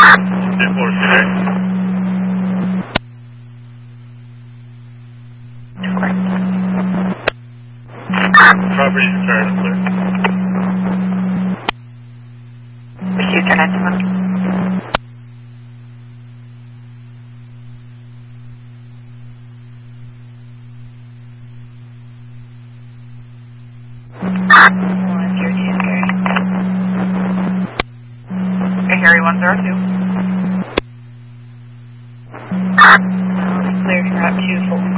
Property is turned clear. Received your 91. Harry 102. Cleared, you're at 2 full.